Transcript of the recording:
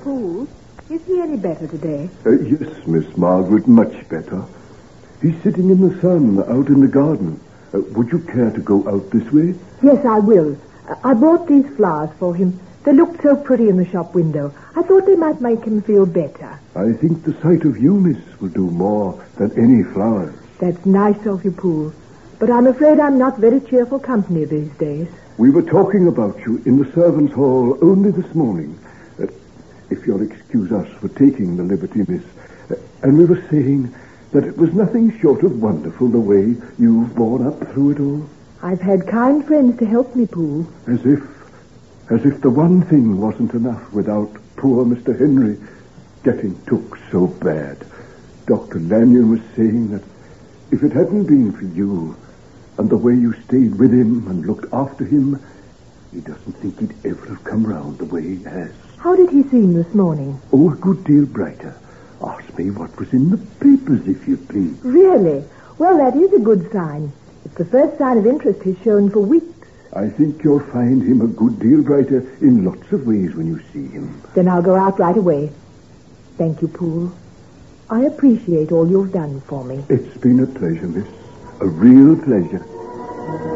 Poole, is he any better today? Yes, Miss Margaret, much better. He's sitting in the sun out in the garden. Would you care to go out this way? Yes, I will. I bought these flowers for him. They looked so pretty in the shop window. I thought they might make him feel better. I think the sight of you, miss, will do more than any flowers. That's nice of you, Poole. But I'm afraid I'm not very cheerful company these days. We were talking about you in the servants' hall only this morning. If you'll excuse us for taking the liberty, miss. And we were saying that it was nothing short of wonderful the way you've borne up through it all. I've had kind friends to help me, Poole. As if the one thing wasn't enough without poor Mr. Henry getting took so bad. Dr. Lanyon was saying that if it hadn't been for you and the way you stayed with him and looked after him, he doesn't think he'd ever have come round the way he has. How did he seem this morning? Oh, a good deal brighter. Ask me what was in the papers, if you please. Really? Well, that is a good sign. It's the first sign of interest he's shown for weeks. I think you'll find him a good deal brighter in lots of ways when you see him. Then I'll go out right away. Thank you, Poole. I appreciate all you've done for me. It's been a pleasure, miss. A real pleasure.